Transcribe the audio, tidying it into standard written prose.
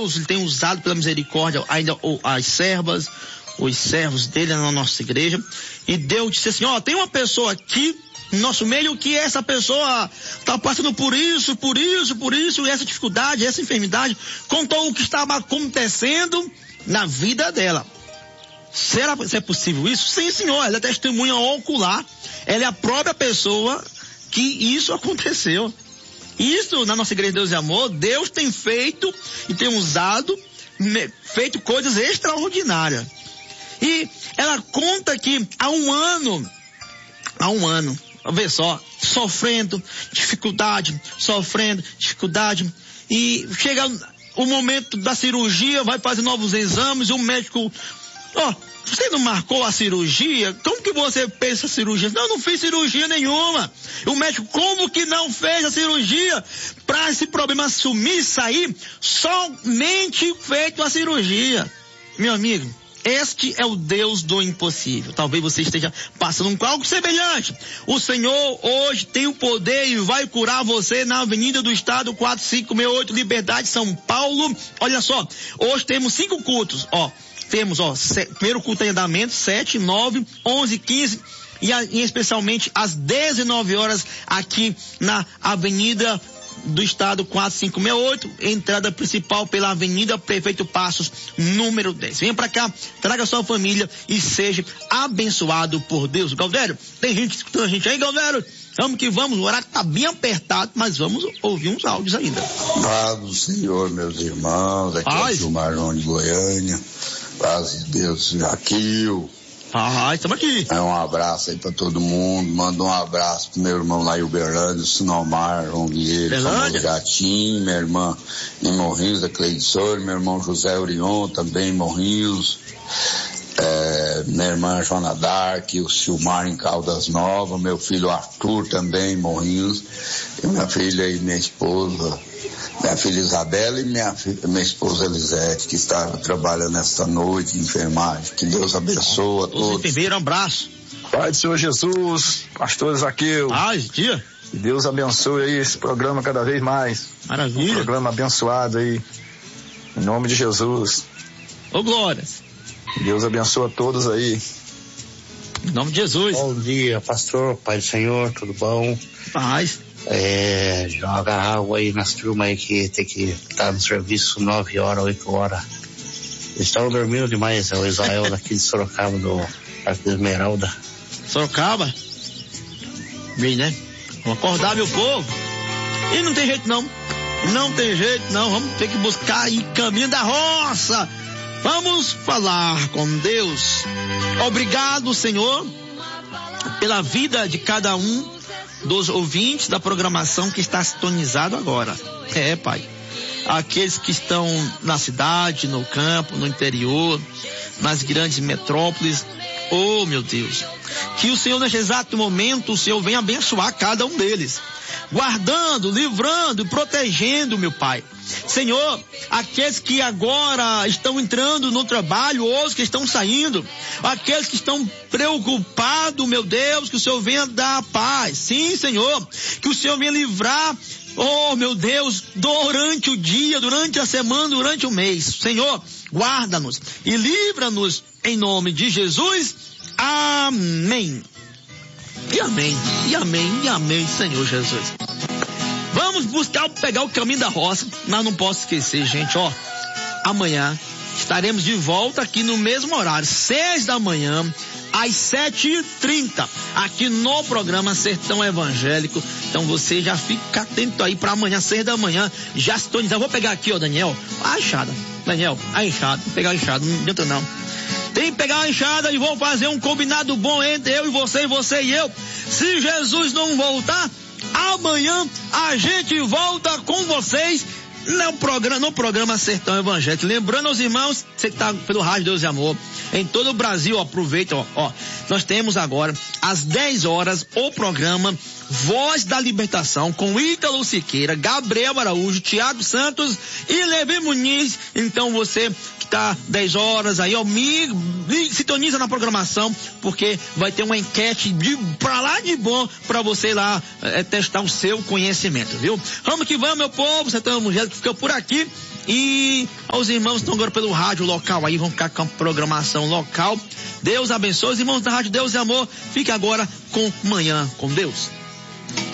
Deus ele tem usado pela misericórdia ainda as servas, os servos dele na nossa igreja. E Deus disse assim, tem uma pessoa aqui no nosso meio que essa pessoa está passando por isso, e essa dificuldade, essa enfermidade. Contou o que estava acontecendo na vida dela. Será que é possível isso? Sim, senhor, ela é testemunha ocular. Ela é a própria pessoa que isso aconteceu. Isso na nossa igreja Deus e Amor, Deus tem feito e tem usado, feito coisas extraordinárias. E ela conta que há um ano, vê só, sofrendo dificuldade, e chega o momento da cirurgia, vai fazer novos exames, e o médico, você não marcou a cirurgia? Como que você fez essa cirurgia? Não fiz cirurgia nenhuma. O médico, como que não fez a cirurgia? Para esse problema sumir, sair, somente feito a cirurgia. Meu amigo, este é o Deus do impossível. Talvez você esteja passando com algo semelhante. O Senhor hoje tem o poder e vai curar você na Avenida do Estado 4568, Liberdade, São Paulo. Olha só, hoje temos 5 cultos, Temos, primeiro culto em andamento, 7, 9, 11, 15 e especialmente às 19 horas aqui na Avenida do Estado 4568, entrada principal pela Avenida Prefeito Passos, número 10. Venha pra cá, traga sua família e seja abençoado por Deus. Galdério, tem gente escutando a gente aí, Galdério? Vamos que vamos, o horário tá bem apertado, mas vamos ouvir uns áudios ainda. Paz do Senhor, meus irmãos, aqui é o Gilmar João de Goiânia. Paz de Deus, Jaquil. Estamos aqui. Um abraço aí pra todo mundo. Manda um abraço pro meu irmão lá em Uberlândia, Sinomar, João Vieira, famoso Gatinho, minha irmã em Morrinhos, a Cleide, meu irmão José Orion, também em Morrinhos, minha irmã Joana Dark, o Silmar em Caldas Novas, meu filho Arthur também em Morrinhos, e minha filha e minha esposa, minha filha Isabela e minha esposa Elisete, que estava trabalhando esta noite em enfermagem. Que Deus abençoe a todos. Primeiro, um abraço. Pai do Senhor Jesus, pastor Zaqueu. Dia. Que Deus abençoe aí esse programa cada vez mais. Maravilha. Um programa abençoado aí. Em nome de Jesus. Glórias. Que Deus abençoe a todos aí. Em nome de Jesus. Bom dia, pastor, Pai do Senhor, tudo bom? Paz. Joga água aí nas turmas aí que tem que estar no serviço 9 horas, 8 horas. Eles estão dormindo demais, o Israel daqui de Sorocaba, do Parque da Esmeralda. Sorocaba? Bem, né? Vamos acordar, meu povo. E não tem jeito não. Não tem jeito não. Vamos ter que buscar aí caminho da roça. Vamos falar com Deus. Obrigado, Senhor, pela vida de cada um dos ouvintes da programação que está sintonizado agora. Pai. Aqueles que estão na cidade, no campo, no interior, nas grandes metrópoles. Oh, meu Deus. Que o Senhor, neste exato momento, o Senhor venha abençoar cada um deles. Guardando, livrando, protegendo, meu Pai. Senhor, aqueles que agora estão entrando no trabalho, os que estão saindo, aqueles que estão preocupados, meu Deus, que o Senhor venha dar paz. Sim, Senhor, que o Senhor venha livrar, oh, meu Deus, durante o dia, durante a semana, durante o mês. Senhor, guarda-nos e livra-nos em nome de Jesus. Amém. E amém, e amém, e amém, Senhor Jesus. Vamos pegar o caminho da roça, mas não posso esquecer, gente, amanhã estaremos de volta aqui no mesmo horário, 6 da manhã, às 7h30, aqui no programa Sertão Evangélico. Então você já fica atento aí para amanhã, 6 da manhã, já sintonizar. Vou pegar aqui, Daniel, a enxada. Daniel, a enxada, vou pegar a enxada, não adianta não. Tem que pegar a enxada e vou fazer um combinado bom entre eu e você e eu. Se Jesus não voltar, amanhã a gente volta com vocês no programa Sertão Evangélico. Lembrando aos irmãos, você que está pelo Rádio Deus e Amor, em todo o Brasil, aproveita, nós temos agora, às 10 horas, o programa Voz da Libertação, com Ítalo Siqueira, Gabriel Araújo, Tiago Santos e Levi Muniz. Então você que tá 10 horas aí, ó, sintoniza na programação, porque vai ter uma enquete pra lá de bom pra você lá testar o seu conhecimento, viu? Vamos que vamos, meu povo, você tem uma mulher que fica por aqui. E aos irmãos que estão agora pelo rádio local aí, vão ficar com a programação local. Deus abençoe os irmãos da Rádio Deus e Amor. Fique agora com Manhã com Deus.